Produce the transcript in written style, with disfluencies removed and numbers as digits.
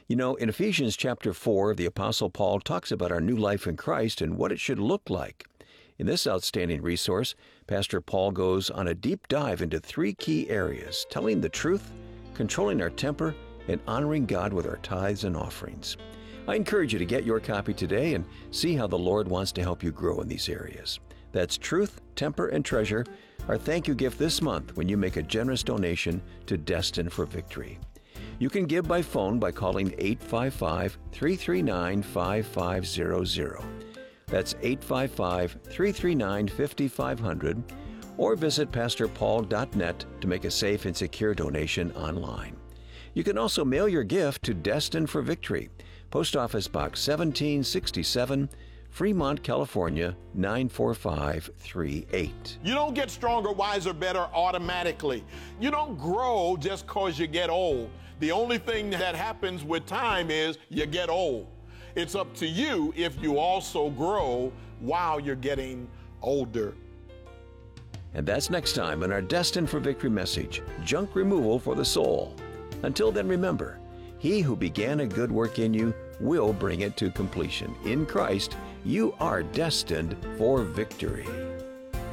You know, in Ephesians chapter 4, the Apostle Paul talks about our new life in Christ and what it should look like. In this outstanding resource, Pastor Paul goes on a deep dive into 3 key areas: telling the truth, controlling our temper, and honoring God with our tithes and offerings. I encourage you to get your copy today and see how the Lord wants to help you grow in these areas. That's Truth, Temper, and Treasure, our thank you gift this month when you make a generous donation to Destined for Victory. You can give by phone by calling 855-339-5500. That's 855-339-5500, or visit pastorpaul.net to make a safe and secure donation online. You can also mail your gift to Destined for Victory, Post Office Box 1767, Fremont, California, 94538. You don't get stronger, wiser, better automatically. You don't grow just because you get old. The only thing that happens with time is you get old. It's up to you if you also grow while you're getting older. And that's next time on our Destined for Victory message, Junk Removal for the Soul. Until then, remember, He who began a good work in you will bring it to completion. In Christ, you are destined for victory.